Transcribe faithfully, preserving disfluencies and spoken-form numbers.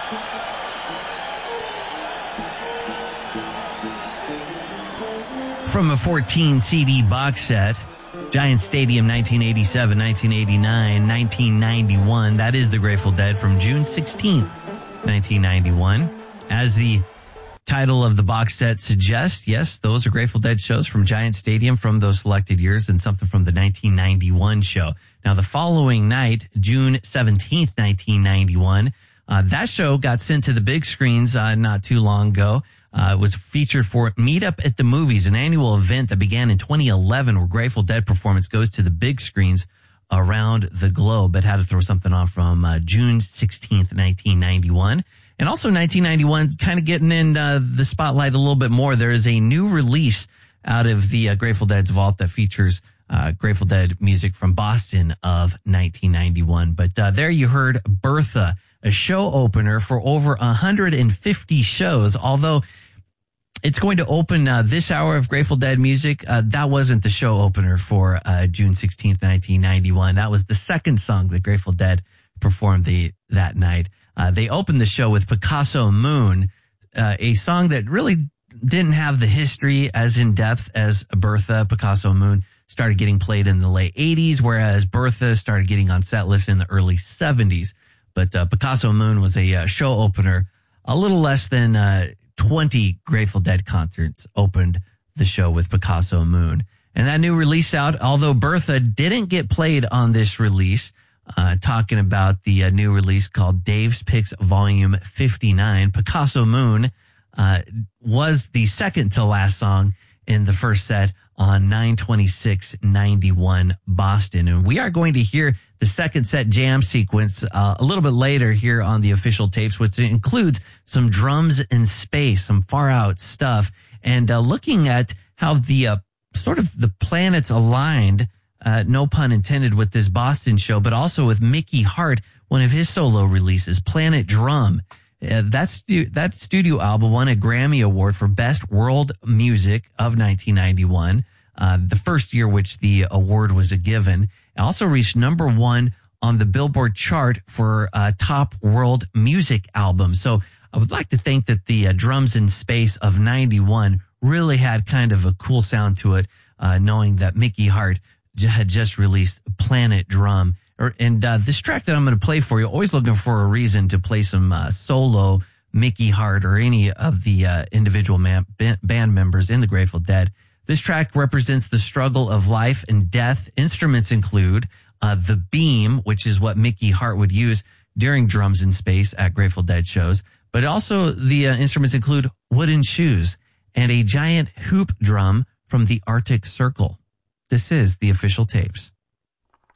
From a fourteen C D box set, Giant Stadium nineteen eighty-seven, nineteen eighty-nine, nineteen ninety-one. That is the Grateful Dead from June sixteenth, nineteen ninety-one. As the title of the box set suggests, yes, those are Grateful Dead shows from Giant Stadium from those selected years and something from the nineteen ninety-one show. Now, the following night, June seventeenth, nineteen ninety-one, uh, that show got sent to the big screens uh, not too long ago. Uh, it was featured for Meetup at the Movies, an annual event that began in twenty eleven where Grateful Dead performance goes to the big screens around the globe. But had to throw something on from uh, June sixteenth, nineteen ninety-one. And also nineteen ninety-one, kind of getting in uh, the spotlight a little bit more. There is a new release out of the uh, Grateful Dead's vault that features uh, Grateful Dead music from Boston of nineteen ninety-one. But uh, there you heard Bertha, a show opener for over one hundred fifty shows. Although it's going to open uh, this hour of Grateful Dead music, uh, that wasn't the show opener for uh, June sixteenth, nineteen ninety-one. That was the second song that Grateful Dead performed the that night. Uh, they opened the show with Picasso Moon, uh, a song that really didn't have the history as in depth as Bertha. Picasso Moon started getting played in the late eighties, whereas Bertha started getting on set lists in the early seventies. But uh, Picasso Moon was a uh, show opener. A little less than uh, twenty Grateful Dead concerts opened the show with Picasso Moon. And that new release out, although Bertha didn't get played on this release, uh, talking about the uh, new release called Dave's Picks Volume fifty-nine, Picasso Moon uh, was the second to last song in the first set on nine twenty-six ninety-one Boston. And we are going to hear the second set jam sequence uh, a little bit later here on the official tapes, which includes some drums in space, some far out stuff, and uh, looking at how the uh, sort of the planets aligned, uh, no pun intended, with this Boston show, but also with Mickey Hart, one of his solo releases, Planet Drum. Uh, that, stu- that studio album won a Grammy Award for Best World Music of nineteen ninety-one, uh, the first year which the award was a given. It also reached number one on the Billboard chart for uh, top world music album. So I would like to think that the uh, Drums in Space of ninety-one really had kind of a cool sound to it, uh, knowing that Mickey Hart j- had just released Planet Drum. Or, and uh, this track that I'm going to play for you, always looking for a reason to play some uh, solo Mickey Hart or any of the uh, individual man, band members in the Grateful Dead. This track represents the struggle of life and death. Instruments include uh, the beam, which is what Mickey Hart would use during Drums in Space at Grateful Dead shows. But also the uh, instruments include wooden shoes and a giant hoop drum from the Arctic Circle. This is the official tapes.